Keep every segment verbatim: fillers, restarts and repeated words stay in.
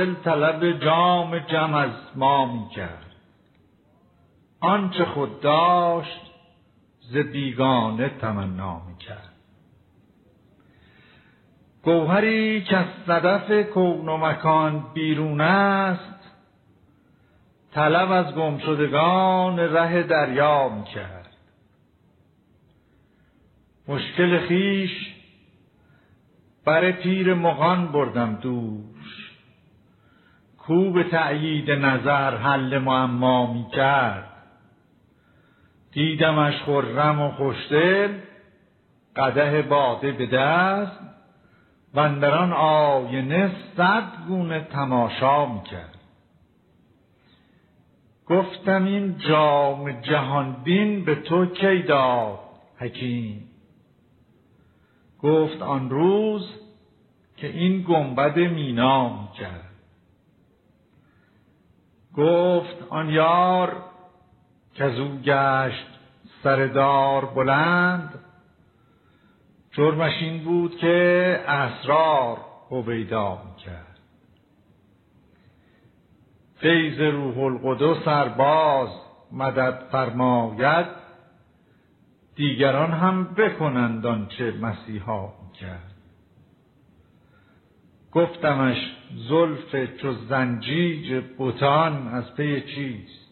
طلب جام جم از ما می کرد، آنچه خود داشت ز بیگانه تمنا می کرد. گوهری که از صدف کون و مکان بیرون است، طلب از گمشدگان ره دریا می کرد. مشکل خویش بر پیر مغان بردم دوش، کو به تأیید نظر حل معما می کرد. دیدمش خرم و خوشدل، قدح باده به دست، و اندر آن آینه صد گونه تماشا می کرد. گفتم این جام جهان بین به تو کی داد حکیم؟ گفت آن روز که این گنبد مینا می کرد. گفت آن یار کز او گشت سردار بلند، جرمش این بود که اسرار هویدا می کرد. فیض روح القدس ار باز مدد فرماید، دیگران هم بکنند آنچه مسیحا می کرد. گفتمش زلف چو زنجیر بتان از پی چیست؟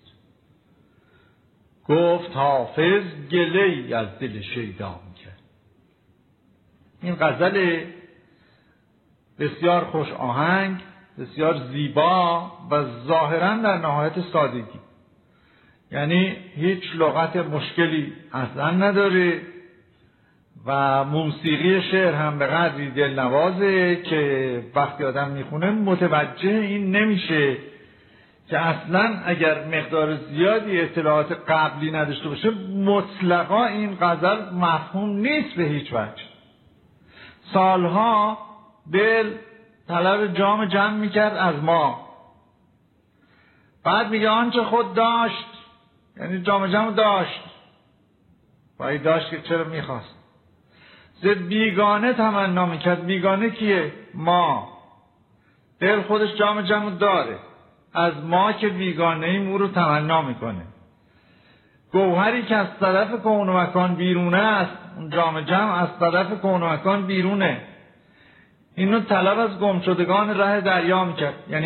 گفت حافظ گله از دل شیدا می کرد. این غزل بسیار خوش آهنگ، بسیار زیبا و ظاهراً در نهایت سادگی، یعنی هیچ لغت مشکلی اصلا نداره و موسیقی شعر هم به قدری دلنوازه که وقتی آدم میخونه متوجه این نمیشه که اصلا اگر مقدار زیادی اطلاعات قبلی نداشته باشه مطلقا این غزل مفهوم نیست به هیچ وجه. سالها دل طلب جام جم میکرد از ما، بعد میگه آنچه خود داشت، یعنی جام جم داشت و ای داشت که چرا میخواست. ز بیگانه تمنا میکرد. بیگانه کیه؟ ما. دل خودش جام جم داره، از ما که بیگانه ایم او رو تمنا میکنه. گوهری که از صدف کون و مکان بیرونه است، اون جام جم از صدف کون و مکان بیرونه، اینو طلب از گمشدگان ره دریا میکرد. یعنی